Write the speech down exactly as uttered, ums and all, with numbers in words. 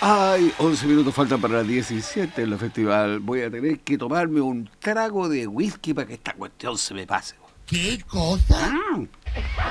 Ay, once minutos faltan para las diecisiete en el festival. Voy a tener que tomarme un trago de whisky para que esta cuestión se me pase. ¿Qué cosa? Mm.